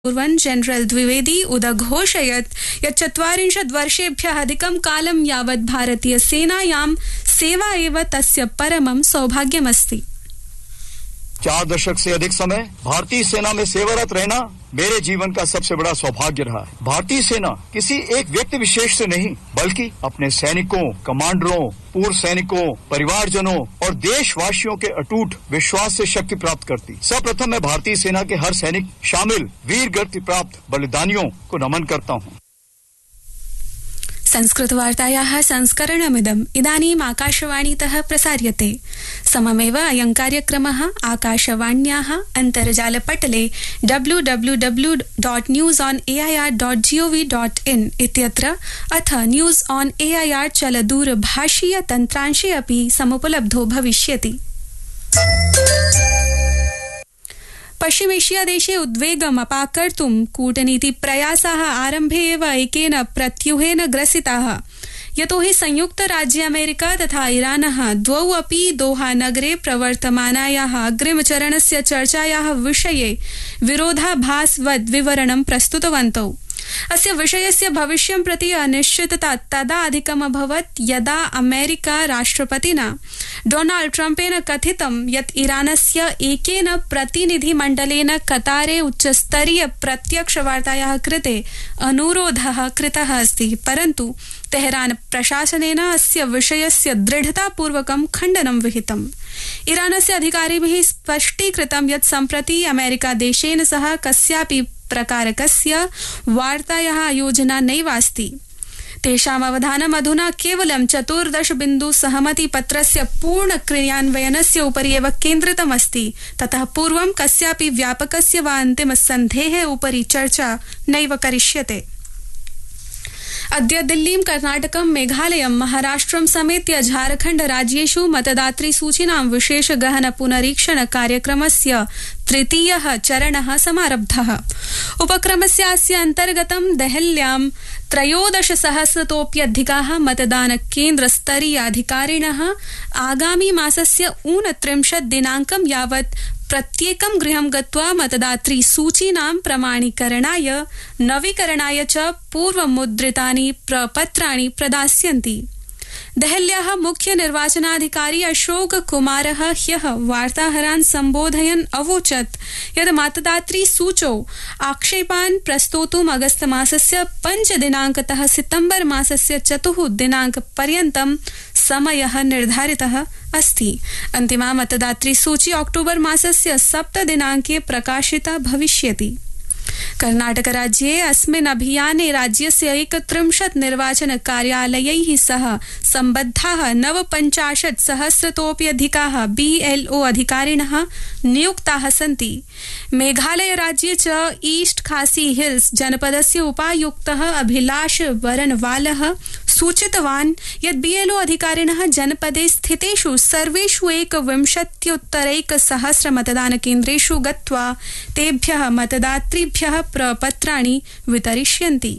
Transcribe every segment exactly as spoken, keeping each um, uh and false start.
पूर्वं जनरल द्विवेदी उदघोषयत् यत् चत्वारिंशत् वर्षेभ्यः अधिकं कालं यावत् भारतीयसेनायां सेवा एव तस्य परमं सौभाग्यमस्ति। चार दशक से अधिक समय भारतीय सेना में सेवारत रहना मेरे जीवन का सबसे बड़ा सौभाग्य रहा है। भारतीय सेना किसी एक व्यक्ति विशेष से नहीं, बल्कि अपने सैनिकों, कमांडरों, पूर्व सैनिकों, परिवारजनों और देशवासियों के अटूट विश्वास से शक्ति प्राप्त करती। सर्वप्रथम मैं भारतीय सेना के हर सैनिक शामिल वीर गति प्राप्त बलिदानियों को नमन करता हूँ। संस्कृतवार्तायाः संस्करणमिदम् इदानीम् आकाशवाणीतः प्रसार्यते। सममेव अयं कार्यक्रमः आकाशवाण्याः अन्तर्जालपटले W W W dot news on A I are dot ji O V dot in इत्यत्र अथ न्यूस् आन् ए ऐ आर् चलदूरभाषीय तन्त्रांशे अपि समुपलब्धो भविष्यति। पश्चिमेशियादेशे उद्वेगम् अपाकर्तुं कूटनीतिप्रयासाः आरम्भे एव एकेन प्रत्यूहेन ग्रसिताः। यतोहि संयुक्तराज्य अमेरिका तथा ईरानः द्वौ अपि दोहा नगरे प्रवर्तमानायाः अग्रिमचरणस्य चर्चायाः विषये विरोधाभासवद् विवरणं प्रस्तुतवन्तौ। अस्य विषयस्य भविष्यं प्रति अनिश्चितता तदा अधिकमभवत् यदा अमेरिका राष्ट्रपतिना डोनाल्ड ट्रम्पेन कथितं यत् ईरानस्य एकेन प्रतिनिधिमण्डलेन कतारे उच्चस्तरीय प्रत्यक्षवार्तायाः कृते अनुरोधः कृतः अस्ति, परन्तु तेहरान प्रशासनेन अस्य विषयस्य दृढतापूर्वकं खण्डनं विहितम्। ईरानस्य अधिकारिभिः स्पष्टीकृतं यत् सम्प्रति अमेरिका देशेन सह कस्यापि प्रकारकस्य वार्तायाः योजना नैवास्ति। तेषाम् अवधानम् अधुना केवलं चतुर्दश बिन्दु सहमति पत्रस्य पूर्ण क्रियान्वयनस्य उपरि एव केन्द्रितमस्ति। ततः पूर्वं कस्यापि व्यापकस्य वा अन्तिमसन्धेः उपरि चर्चा नैव करिष्यते। अद्य दिल्लीं, कर्णाटकं, मेघालयं, महाराष्ट्रं समेत्य झारखण्ड राज्येषु मतदातृसूचीनां विशेष गहन पुनरीक्षण कार्यक्रमस्य तृतीयः चरणः समारब्धः। उपक्रमस्यास्य अन्तर्गतं देहल्यां त्रयोदश सहस्रतोऽप्यधिकाः मतदान केन्द्रस्तरीय अधिकारिणः आगामी मासस्य ऊनत्रिंशत् दिनाङ्कं यावत् प्रत्येकं गृहं गत्वा मतदातृसूचीनां प्रमाणीकरणाय, नवीकरणाय च पूर्वमुद्रितानि प्रपत्राणि प्रदास्यन्ति। देहल्याः मुख्य निर्वाचनाधिकारी अशोक कुमारः ह्यः वार्ताहरान् सम्बोधयन् अवोचत् यत् मतदातृसूचौ आक्षेपान् प्रस्तोतुम् अगस्त मासस्य पंच दिनांकतः सितंबर मासस्य चतुः दिनांक पर्यन्तं समयः निर्धारितः अस्ति। अन्तिमा मतदातृसूची अक्टोबर मासस्य सप्त दिनांके प्रकाशिता भविष्यति। कर्णाटक राज्ये अस्मिन् अभियाने राज्यस्य एकत्रिंशत् निर्वाचन कार्यालयैः सह सम्बद्धाः नवपञ्चाशत् सहस्रतोऽप्यधिकाः बी एल् ओ अधिकारिणः नियुक्ताः सन्ति। मेघालय राज्ये च ईस्ट खासी हिल्स जनपदस्य उपायुक्तः अभिलाष वरनवालः सूचितवान् यत् बी एल् ओ अधिकारिणः जनपदे स्थितेषु सर्वेषु एकविंशत्युत्तरैकसहस्र मतदान केन्द्रेषु गत्वा तेभ्यः मतदातृभ्यः प्रपत्राणि वितरिष्यन्ति।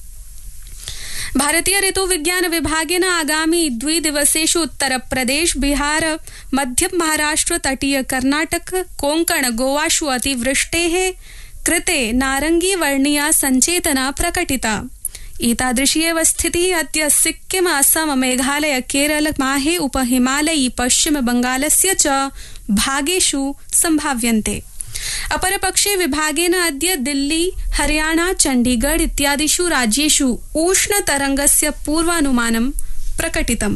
भारतीय ऋतु विज्ञान विभागेन आगामी द्विदिवसेषु उत्तर प्रदेश, बिहार, मध्य महाराष्ट्र, तटीय कर्नाटक, कोंकण, गोवाषु अतिवृष्टेः कृते नारंगी वर्णीया संचेतना प्रकटिता। एतादृशी एव स्थितिः अद्य सिक्किम, असम, मेघालय, केरल, माहे, उपहिमालयी, पश्चिम बंगालस्य च भागेषु संभाव्यन्ते। अपरपक्षे विभागेन अद्य दिल्ली, हरियाणा, चण्डीगढ़ इत्यादिषु राज्येषु उष्णतरंगस्य पूर्वानुमानं प्रकटितम्।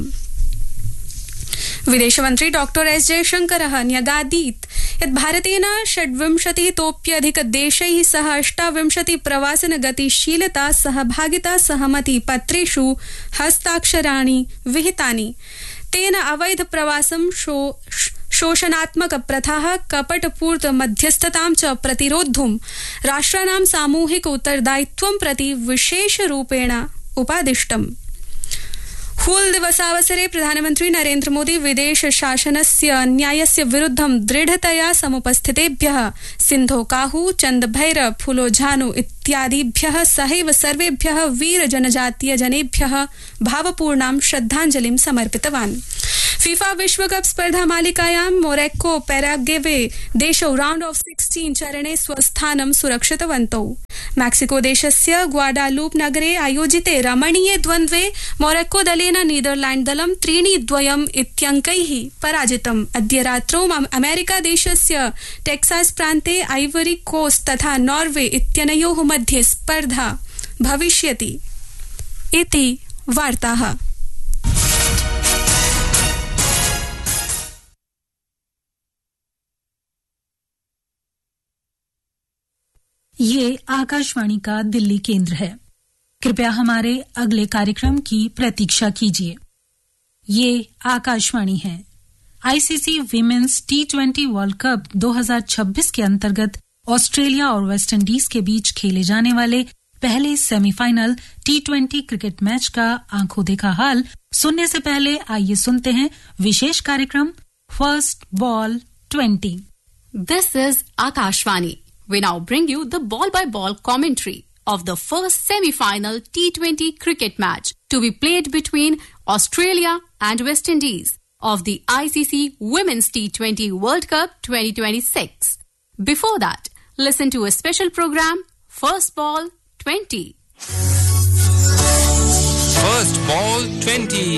विदेशमन्त्री डॉक्टर एस जयशंकरः न्यगादीत् यत् भारतेन षड्विंशतितोऽप्यधिक देशैः सह अष्टाविंशति प्रवासन गतिशीलता सहभागिता सहमति पत्रेषु हस्ताक्षराणि विहितानि। तेन अवैध प्रवासं शो शोषणात्मक प्रथाः, कपटपूर्त मध्यस्थतां च प्रतिरोद्धुं राष्ट्राणां सामूहिक उत्तरदायित्वं प्रति विशेषरूपेण उपादिष्टम्। हूल दिवसावसरे प्रधानमन्त्री नरेन्द्र मोदी विदेश शासनस्य अन्यायस्य विरुद्धं दृढतया समुपस्थितेभ्यः सिन्धो काहू, चन्दभैरव, फुलो झानु इत्यादिभ्यः सहैव सर्वेभ्यः वीर जनजातीय जनेभ्यः भावपूर्णां श्रद्धाञ्जलिं समर्पितवान्। फीफा विश्वकप स्पर्धा मालिकायां Morocco Paraguay देशौ round of sixteen चरणे स्वस्थानं सुरक्षितवन्तौ। मैक्सिको देशस्य ग्वाडालूप नगरे आयोजिते रमणीये द्वन्द्वे मोरक्को दलेन नीदरलैण्ड दलं त्रीणि द्वयम् इत्यङ्कैः पराजितम्। अद्य रात्रौ अमेरिका देशस्य टेक्सास प्रान्ते आइवरी कोस्ट तथा नॉर्वे इत्यनयोः मध्ये स्पर्धा भविष्यति। इति वार्ताः। ये आकाशवाणी का दिल्ली केंद्र है। कृपया हमारे अगले कार्यक्रम की प्रतीक्षा कीजिए। ये आकाशवाणी है। ICC women's T twenty world cup दो हज़ार छब्बीस के अंतर्गत ऑस्ट्रेलिया और वेस्ट इंडीज के बीच खेले जाने वाले पहले semifinal T twenty cricket match का आंखों देखा हाल सुनने से पहले आइए सुनते हैं विशेष कार्यक्रम first ball twenty. This is Akashvani. We now bring you the ball-by-ball commentary of the first semi-final T twenty cricket match to be played between Australia and West Indies of the I C C Women's T twenty World Cup twenty twenty-six. Before that, listen to a special program, First Ball twenty. First Ball twenty.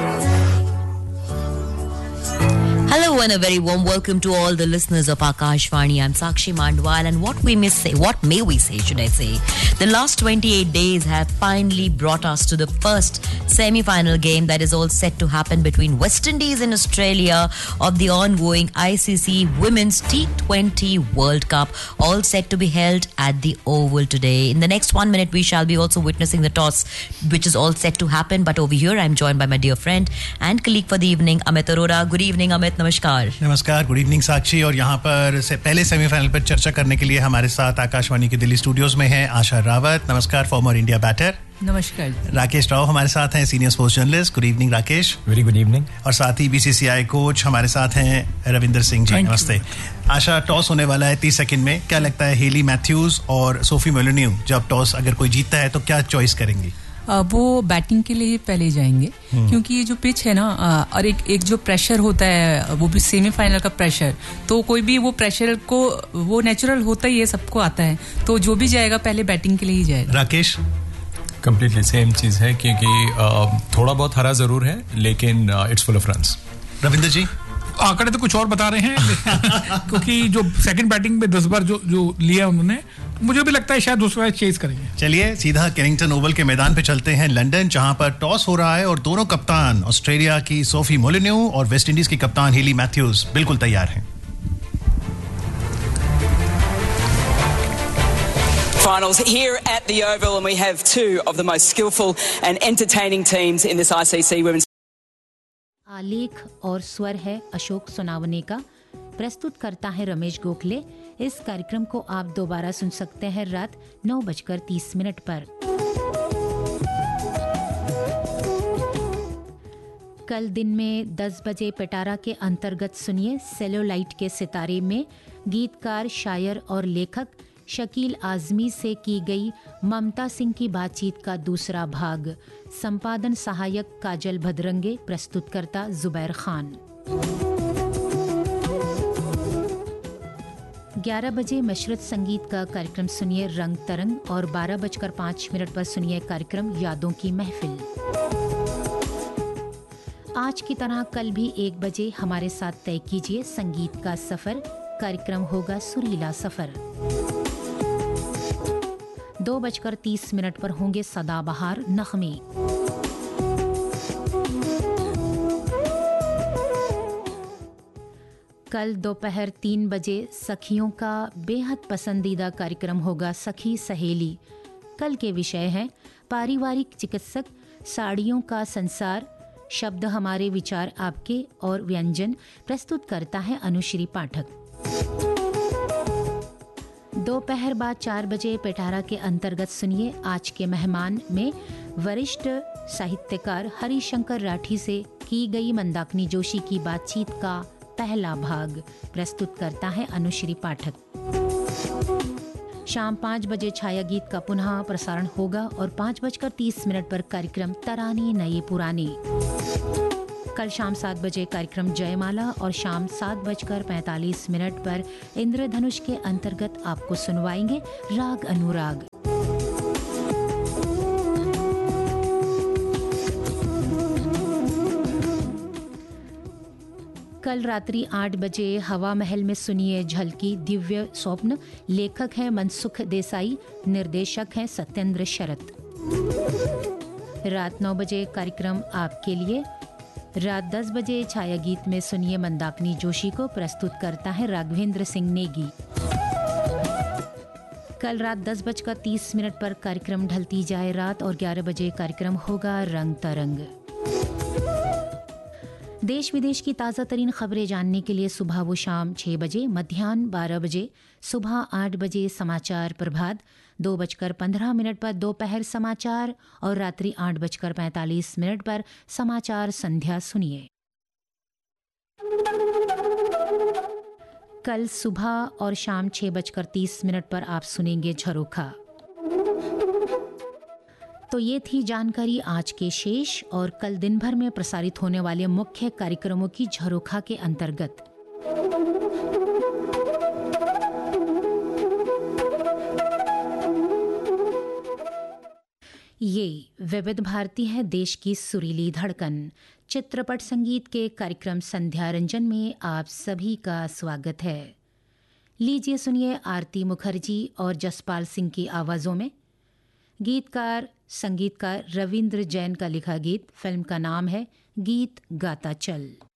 Hello and a very warm welcome to all the listeners of Akashvani. I'm Sakshi Mandwal, and what we may say, what may we say, should I say? The last twenty-eight days have finally brought us to the first semi-final game that is all set to happen between West Indies and Australia of the ongoing I C C Women's T twenty World Cup, all set to be held at the Oval today. In the next one minute, we shall be also witnessing the toss, which is all set to happen. But over here, I'm joined by my dear friend and colleague for the evening, Amit Arora. Good evening, Amit. नमस्कार। नमस्कार, good evening साक्षी। और यहाँ पर से पहले semifinal पर चर्चा करने के लिए हमारे साथ आकाशवाणी के दिल्ली स्टूडियोज में हैं आशा रावत। नमस्कार, फॉर्मर इंडिया बैटर। नमस्कार। राकेश राव हमारे साथ हैं, senior sports journalist. Good evening Rakesh. Very good evening. और साथ ही बीसीसीआई कोच हमारे साथ हैं रविंदर सिंह जी। नमस्ते। आशा, टॉस होने वाला है तीस सेकंड में। क्या लगता है, हेली मैथ्यूज और सोफी मोलिन्यू जब टॉस अगर कोई जीतता है तो क्या चॉइस करेंगी? वो बैटिंग के लिए पहले जाएंगे, क्योंकि ये जो पिच है ना, और एक एक जो प्रेशर होता है, वो भी सेमीफाइनल का प्रेशर, तो कोई भी वो प्रेशर को, वो नेचुरल होता ही है, सबको आता है, तो जो भी जाएगा पहले बैटिंग के लिए ही जाएगा। राकेश? कंप्लीटली सेम चीज है, क्योंकि थोड़ा बहुत हरा जरूर है, लेकिन it's full of runs. Ravindra जी? आंकड़े तो कुछ और बता रहे हैं क्योंकि जो सेकंड बैटिंग में दस बार जो जो लिया उन्होंने, मुझे भी लगता है शायद दूसरा चेज करेंगे। चलिए सीधा कैरिंगटन ओवल के मैदान पे चलते हैं, लंदन, जहां पर टॉस हो रहा है और दोनों कप्तान, ऑस्ट्रेलिया की सोफी मोलिन्यू और वेस्ट इंडीज की कप्तान हेली मैथ्यूज, बिल्कुल तैयार हैं। Finals here at the Oval, and we have two of the most skillful and entertaining teams in this I C C Women's. आलेख और स्वर है अशोक सोनावने का, प्रस्तुत करता है रमेश गोखले। इस कार्यक्रम को आप दोबारा सुन सकते हैं रात नौ बजकर तीस मिनट पर। कल दिन में दस बजे पिटारा के अंतर्गत सुनिए सेलोलाइट के सितारे में गीतकार, शायर और लेखक शकील आजमी से की गई ममता सिंह की बातचीत का दूसरा भाग। संपादन सहायक काजल भद्रंगे, प्रस्तुतकर्ता जुबैर खान। ग्यारह बजे मशरत संगीत का कार्यक्रम सुनिए रंग तरंग, और बारह बजकर पाँच मिनट पर सुनिए कार्यक्रम यादों की महफिल। आज की तरह कल भी एक बजे हमारे साथ तय कीजिए संगीत का सफर। कार्यक्रम होगा सुरीला सफर। दो बजकर तीस मिनट पर होंगे सदाबहार नगमे। कल दोपहर तीन बजे सखियों का बेहद पसंदीदा कार्यक्रम होगा सखी सहेली। कल के विषय हैं पारिवारिक चिकित्सक, साड़ियों का संसार, शब्द हमारे विचार आपके, और व्यंजन। प्रस्तुत करता है अनुश्री पाठक। दोपहर बाद चार बजे पिटारा के अंतर्गत सुनिए आज के मेहमान में वरिष्ठ साहित्यकार हरिशंकर राठी से की गई मंदाकिनी जोशी की बातचीत का पहला भाग। प्रस्तुत करता है अनुश्री पाठक। शाम पाँच बजे छाया गीत का पुनः प्रसारण होगा और पाँच बजकर तीस मिनट पर कार्यक्रम तराने नए पुराने। कल शाम सात बजे कार्यक्रम जयमाला और शाम सात बजकर पैंतालीस मिनट पर इंद्रधनुष के अंतर्गत आपको सुनवाएंगे राग अनुराग। कल रात्रि आठ बजे हवा महल में सुनिए झलकी दिव्य स्वप्न। लेखक हैं मनसुख देसाई, निर्देशक हैं सत्येंद्र शरत। रात नौ बजे कार्यक्रम आपके लिए। रात दस बजे छाया गीत में सुनिए मंदाकिनी जोशी को, प्रस्तुत करता है राघवेंद्र सिंह नेगी। कल रात दस बजकर तीस मिनट पर कार्यक्रम ढलती जाए रात और ग्यारह बजे कार्यक्रम होगा रंग तरंग। देश विदेश की ताज़ा तरीन खबरें जानने के लिए सुबह व शाम छः बजे, मध्याह्न बारह बजे, सुबह आठ बजे समाचार प्रभात, दो बजकर पंद्रह मिनट पर दोपहर समाचार और रात्रि आठ बजकर पैंतालीस मिनट पर समाचार संध्या सुनिए। कल सुबह और शाम छः बजकर तीस मिनट पर आप सुनेंगे झरोखा। तो ये थी जानकारी आज के शेष और कल दिन भर में प्रसारित होने वाले मुख्य कार्यक्रमों की झरोखा के अंतर्गत। ये विविध भारती है, देश की सुरीली धड़कन। चित्रपट संगीत के कार्यक्रम संध्या रंजन में आप सभी का स्वागत है। लीजिए सुनिए आरती मुखर्जी और जसपाल सिंह की आवाजों में गीतकार संगीतकार रविंद्र जैन का लिखा गीत। फिल्म का नाम है गीत गाता चल।